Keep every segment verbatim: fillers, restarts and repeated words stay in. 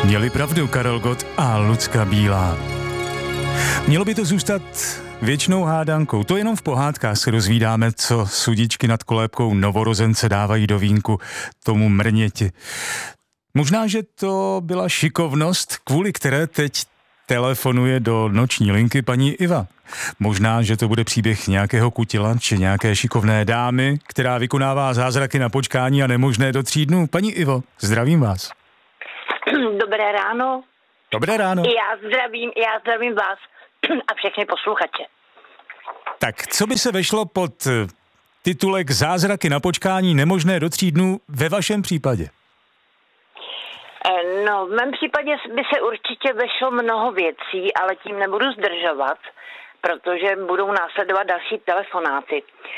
Měli pravdu Karel Gott a Lucka Bílá. Mělo by to zůstat věčnou hádankou. To jenom v pohádkách se dozvídáme, co sudičky nad kolébkou novorozence dávají do vínku tomu mrněti. Možná, že to byla šikovnost, kvůli které teď telefonuje do noční linky paní Iva. Možná, že to bude příběh nějakého kutila či nějaké šikovné dámy, která vykonává zázraky na počkání a nemožné do tří dnů. Paní Ivo, zdravím vás. Dobré ráno. Dobré ráno. Já zdravím, já zdravím vás a všechny posluchače. Tak, co by se vešlo pod titulek Zázraky na počkání nemožné do tří dnů ve vašem případě? No, v mém případě by se určitě vešlo mnoho věcí, ale tím nebudu zdržovat, protože budou následovat další telefonáty.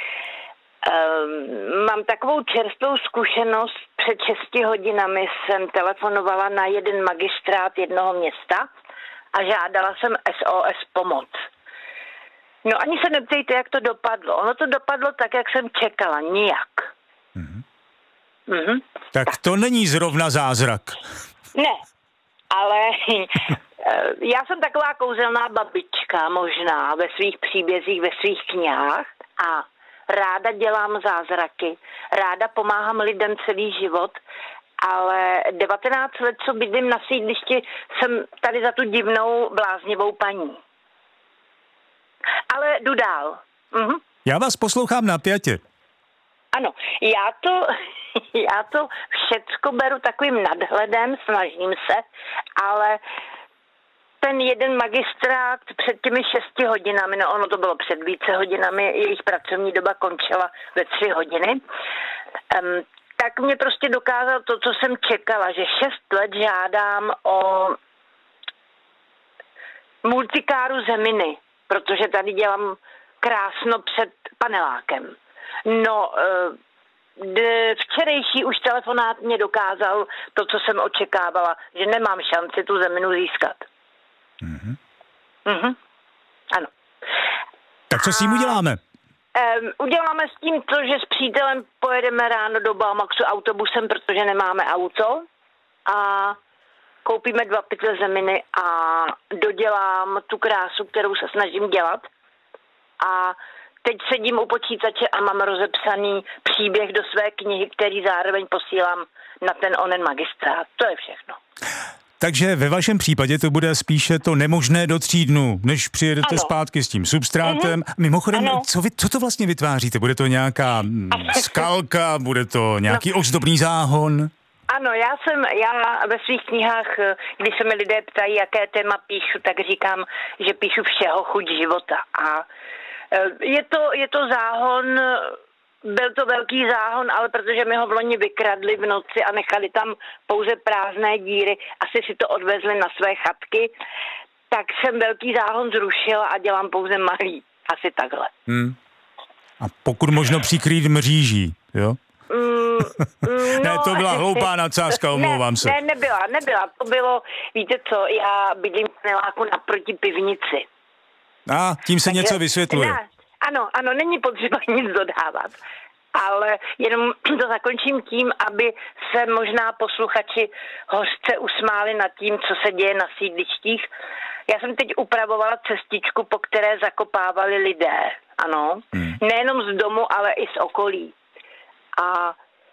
Um, mám takovou čerstvou zkušenost. Před šesti hodinami jsem telefonovala na jeden magistrát jednoho města a žádala jsem S O S pomoc. No ani se neptejte, jak to dopadlo. Ono to dopadlo tak, jak jsem čekala. Nijak. Mm-hmm. Mm-hmm. Tak, tak to není zrovna zázrak. Ne, ale já jsem taková kouzelná babička možná ve svých příbězích, ve svých knihách a ráda dělám zázraky, ráda pomáhám lidem celý život, ale devatenáct let, co bydlím na sídlišti, jsem tady za tu divnou bláznivou paní. Ale jdu dál. Mhm. Já vás poslouchám napjatě. Ano, já to, já to všecko beru takovým nadhledem, snažím se, ale ten jeden magistrát před těmi šesti hodinami, no ono to bylo před více hodinami, jejich pracovní doba končila ve tři hodiny, um, tak mě prostě dokázal to, co jsem čekala, že šest let žádám o multikáru zeminy, protože tady dělám krásno před panelákem. No, včerejší už telefonát mě dokázal to, co jsem očekávala, že nemám šanci tu zeminu získat. Mm-hmm. Mhm. Ano. Tak co s tím uděláme? Um, uděláme s tím to, že s přítelem pojedeme ráno do Balmaxu autobusem, protože nemáme auto a koupíme dva pytle zeminy a dodělám tu krásu, kterou se snažím dělat. A teď sedím u počítače a mám rozepsaný příběh do své knihy, který zároveň posílám na ten onen magistrát. To je všechno. Takže ve vašem případě to bude spíše to nemožné do tří dnů, než přijedete ano. zpátky s tím substrátem. Mm-hmm. Mimochodem, co, vy, co to vlastně vytváříte? Bude to nějaká skalka, bude to nějaký no. ozdobný záhon? Ano, já jsem, já ve svých knihách, když se mi lidé ptají, jaké téma píšu, tak říkám, že píšu všeho chuť života. A je to, je to záhon, byl to velký záhon, ale protože mi ho v loni vykradli v noci a nechali tam pouze prázdné díry, asi si to odvezli na své chatky, tak jsem velký záhon zrušila a dělám pouze malý. Asi takhle. Hmm. A pokud možno přikrýt mříží, jo? Mm, no, ne, to byla hloupá nadsázka, omlouvám ne, se. Ne, nebyla, nebyla. To bylo, víte co, já bydlím v paneláku naproti pivnici. A tím se Takže, něco vysvětluje. Ne, ano, ano, není potřeba nic dodávat. Ale jenom to zakončím tím, aby se možná posluchači hořce usmáli nad tím, co se děje na sídlištích. Já jsem teď upravovala cestičku, po které zakopávali lidé, ano. Hmm. Nejenom z domu, ale i z okolí. A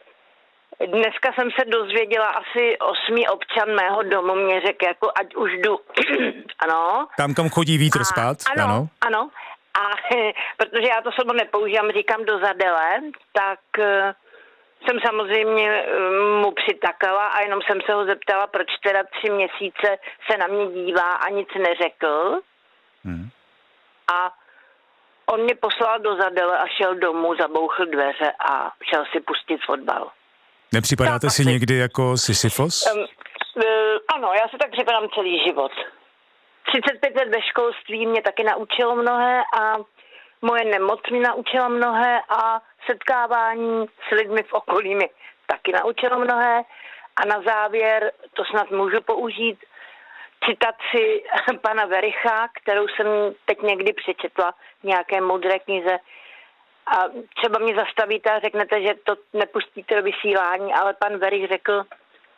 dneska jsem se dozvěděla, asi osmý občan mého domu mě řekl, jako ať už jdu, ano. Tam, kam chodí vítr a, spát, ano. ano. Ano, a protože já to slovo nepoužívám, říkám do zadele, tak jsem samozřejmě mu přitakala a jenom jsem se ho zeptala, proč teda tři měsíce se na mě dívá a nic neřekl. Hmm. A on mě poslal do zadele a šel domů, zabouchl dveře a šel si pustit fotbal. Nepřipadáte si někdy jako Sisyfos? Um, uh, ano, já se tak připadám celý život. třicet pět let ve školství mě taky naučilo mnohé a moje nemoc mě naučila mnohé a setkávání s lidmi v okolí mi taky naučilo mnohé. A na závěr, to snad můžu použít, citaci pana Vericha, kterou jsem teď někdy přečetla v nějaké moudré knize. A třeba mě zastavíte a řeknete, že to nepustíte do vysílání, ale pan Verich řekl,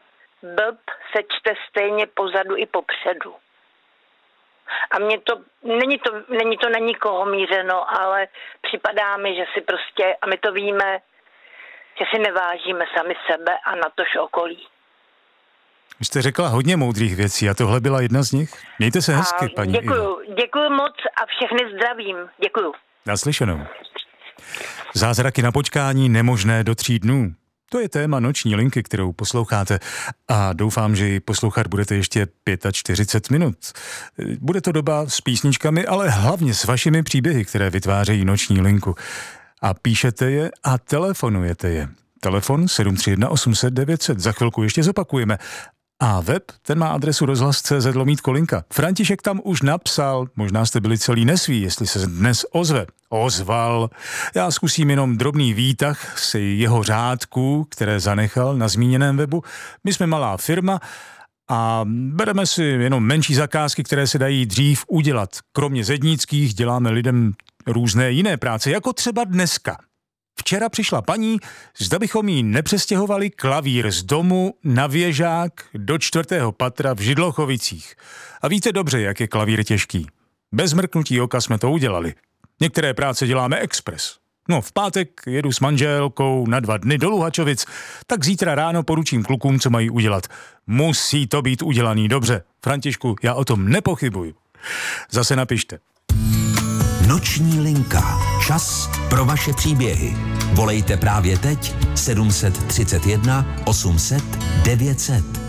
blb se čte stejně pozadu i popředu. A mě to, není to, není to na nikoho mířeno, ale připadá mi, že si prostě, a my to víme, že si nevážíme sami sebe a natož okolí. Vy jste řekla hodně moudrých věcí a tohle byla jedna z nich. Mějte se hezky, paní Ivo. Děkuju, děkuju moc a všechny zdravím. Děkuju. Naslyšenou. Zázraky na počkání nemožné do tří dnů. To je téma noční linky, kterou posloucháte a doufám, že ji poslouchat budete ještě čtyřicet pět minut. Bude to doba s písničkami, ale hlavně s vašimi příběhy, které vytvářejí noční linku. A píšete je a telefonujete je. Telefon sedm tři jedna osm set devět set, za chvilku ještě zopakujeme. A web, ten má adresu rozhlas tečka cé zet lomítko linka. František tam už napsal, možná jste byli celý nesví, jestli se dnes ozve. Ozval. Já zkusím jenom drobný výtah z jeho řádků, které zanechal na zmíněném webu. My jsme malá firma a bereme si jenom menší zakázky, které se dají dřív udělat. Kromě zednických děláme lidem různé jiné práce, jako třeba dneska. Včera přišla paní, zda bychom jí nepřestěhovali klavír z domu na věžák do čtvrtého patra v Židlochovicích. A víte dobře, jak je klavír těžký. Bez mrknutí oka jsme to udělali. Některé práce děláme expres. No, v pátek jedu s manželkou na dva dny do Luhačovic, tak zítra ráno poručím klukům, co mají udělat. Musí to být udělaný dobře. Františku, já o tom nepochybuju. Zase napište. Noční linka. Čas pro vaše příběhy. Volejte právě teď sedm tři jedna osm set devět set.